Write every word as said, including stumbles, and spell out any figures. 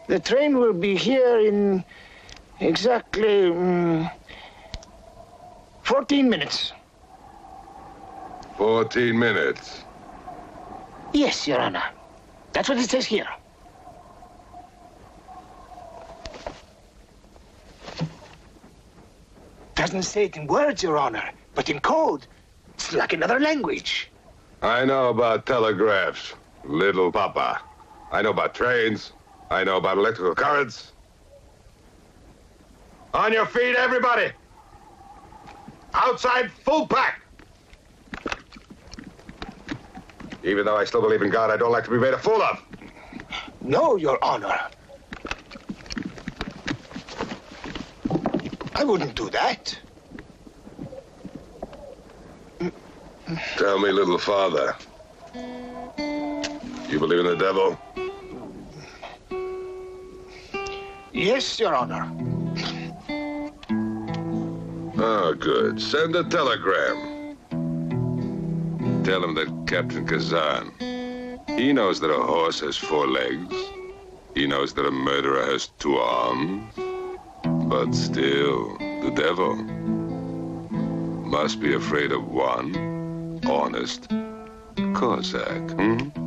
The train will be here in exactly um, fourteen minutes. Fourteen minutes? Yes, Your Honor. That's what it says here. Doesn't say it in words, Your Honor, but in code. It's like another language. I know about telegraphs, little papa. I know about trains. I know about electrical currents. On your feet, everybody! Outside, full pack! Even though I still believe in God, I don't like to be made a fool of. No, Your Honor. I wouldn't do that. Tell me, little father, you believe in the devil? Yes, Your Honor. Oh, good. Send a telegram. Tell him that Captain Kazan, he knows that a horse has four legs. He knows that a murderer has two arms. But still, the devil must be afraid of one honest Cossack, hmm?